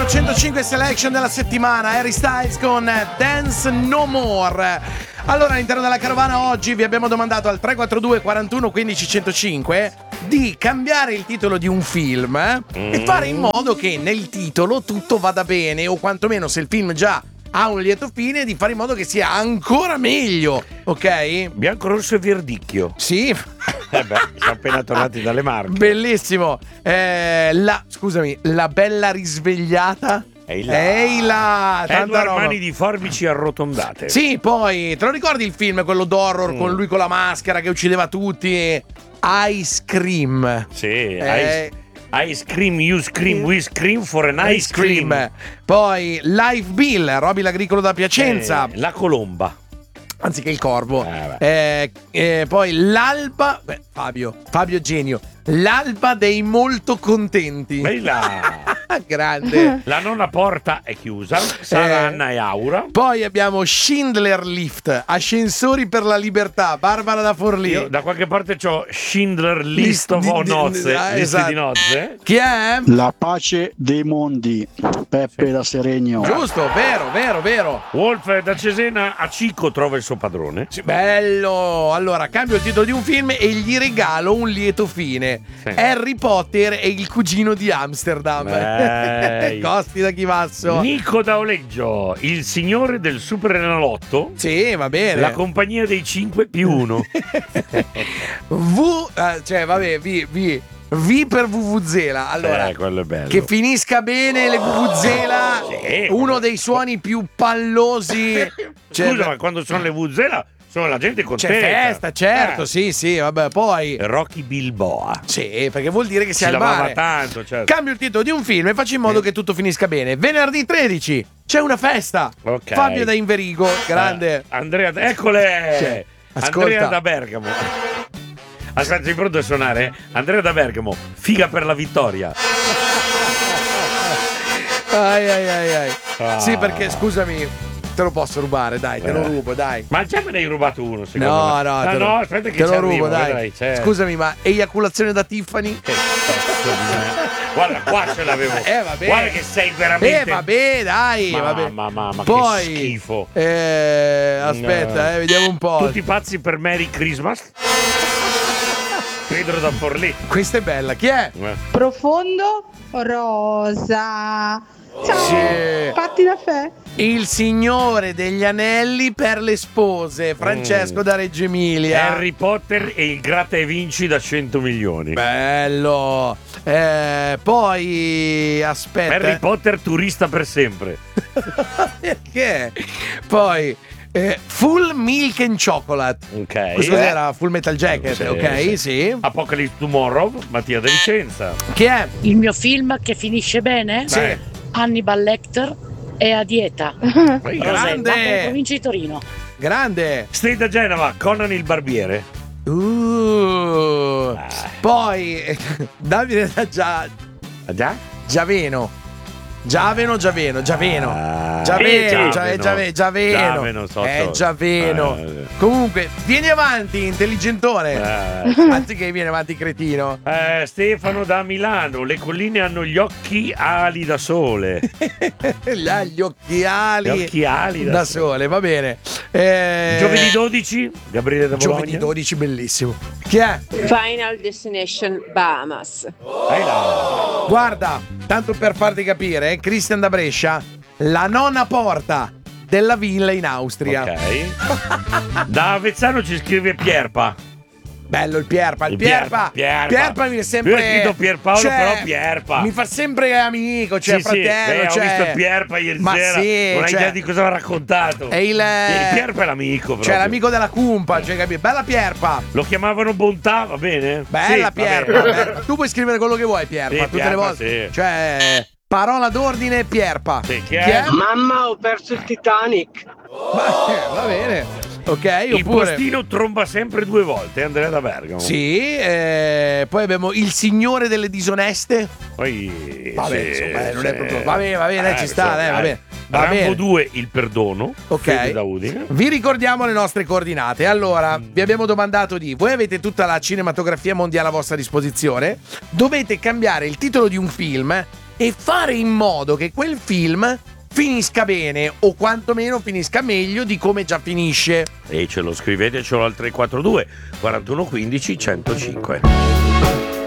105 selection della settimana, Harry Styles con Dance No More. Allora, all'interno della carovana oggi vi abbiamo domandato al 342 41 15 105 di cambiare il titolo di un film e fare in modo che nel titolo tutto vada bene, o quantomeno se il film già ha un lieto fine, di fare in modo che sia ancora meglio, ok? Bianco, rosso e verdicchio. Sì. Siamo appena tornati dalle Marche. Bellissimo. La bella risvegliata. Ehi là, tanta Edward roba. Mani di forbici arrotondate. Sì, poi te lo ricordi il film, quello d'horror con lui con la maschera che uccideva tutti? Ice Cream. Sì, Ice Cream, you scream, we scream for an ice cream. Poi Live Bill, Roby l'agricolo da Piacenza. La colomba. Anziché il corvo. Poi l'alba. Fabio genio. L'alba dei molto contenti. Bella. Grande. La nonna porta è chiusa. Sara, Anna e Aura. Poi abbiamo Schindler Lift, ascensori per la libertà, Barbara da Forlì. Io da qualche parte c'ho Schindler List of nozze. Esatto. Di nozze. Chi è? La pace dei mondi, Peppe da Seregno. Giusto, vero. Wolf da Cesena a Cico trova il suo padrone. Sì, bello. Allora, cambio il titolo di un film e gli regalo un lieto fine. Sì. Harry Potter e il cugino di Amsterdam. Costi da Chivasso. Nico da Oleggio, il signore del Super Enalotto. Sì, va bene. La compagnia dei 5 più 1. V per Vuvuzela. Allora, quello è bello. che finisca bene le Vuvuzela. Sì, uno dei suoni più pallosi. Scusa, ma quando sono le Vuvuzela sono la gente contenta. C'è festa, certo, sì, vabbè, poi Rocky Bilboa. sì, perché vuol dire che Si sia al lavava mare. tanto, certo. Cambio il titolo di un film e faccio in modo che tutto finisca bene. Venerdì 13 c'è una festa. Ok. Fabio da Inverigo, grande. Andrea, eccole. Cioè, ascolta. Andrea da Bergamo. Aspetta, sei pronto a suonare? Andrea da Bergamo, figa per la vittoria. Ai. Sì, perché scusami, te lo posso rubare, dai, te lo rubo, dai. Ma già me ne hai rubato uno, secondo me. No, aspetta che te ci lo rubo, arrivo, dai. vedrai, certo. Scusami, ma eiaculazione da Tiffany? Guarda, qua ce l'avevo. Vabbè. Guarda che sei veramente. Vabbè, dai, vabbè. Ma Poi, che schifo. Aspetta, vediamo un po'. Tutti pazzi per Merry Christmas. Pedro da Forlì. Questa è bella, chi è? Profondo rosa. Ciao, Sì. Patti da Fè. Il signore degli anelli per le spose, Francesco da Reggio Emilia. Harry Potter e il gratta e vinci da 100 milioni. Bello. Poi aspetta. Harry Potter turista per sempre. Perché? Poi Full Milk and Chocolate. Ok. Questo era Full Metal Jacket, Sì, ok? Sì. Apocalypse Tomorrow, Mattia De Vicenza. Chi è? Il mio film che finisce bene? Sì. Hannibal Lecter è a dieta. Grande. Rosella, in provincia di Torino. Grande. Stay da Genova, Conan il barbiere. Poi Davide da Giaveno. Giaveno. Comunque, vieni avanti, intelligentone. Anziché vieni avanti, cretino. Stefano da Milano, le colline hanno gli occhi ali da sole. Gli occhiali da sole, va bene. Giovedì 12, Gabriele da Bologna. Giovedì 12, bellissimo. Chi è? Final Destination Bahamas. Guarda, tanto per farti capire, Christian da Brescia, la nona porta della villa in Austria. Ok. Da Avezzano ci scrive Pierpa. Bello il Pierpa. Pierpa mi è sempre. Io ho scritto Pierpaolo, però Pierpa. Mi fa sempre amico, cioè fratello. Ho visto Pierpa ieri sera. Sì, non hai idea di cosa aveva raccontato. Il Pierpa è l'amico. Proprio. Cioè l'amico della cumpa, cioè, capito? Bella Pierpa. Lo chiamavano Bontà, va bene? Bella sì, Pierpa. Bella. Tu puoi scrivere quello che vuoi, Pierpa, sì, tutte Pierpa, le volte. Sì. Cioè, parola d'ordine, Pierpa. Sì, chi è? Mamma, ho perso il Titanic. Va bene. Ok, il oppure postino tromba sempre 2 volte, Andrea da Bergamo. Sì, poi abbiamo il signore delle disoneste. Poi vabbè, insomma, non è proprio. Va bene, ci sta, va bene. Va Rambo bene. 2, il perdono. Ok. Da Udine. Vi ricordiamo le nostre coordinate. Allora, vi abbiamo domandato voi avete tutta la cinematografia mondiale a vostra disposizione. Dovete cambiare il titolo di un film e fare in modo che quel film finisca bene o quantomeno finisca meglio di come già finisce. E ce lo scrivetecelo al 342 41 15 105.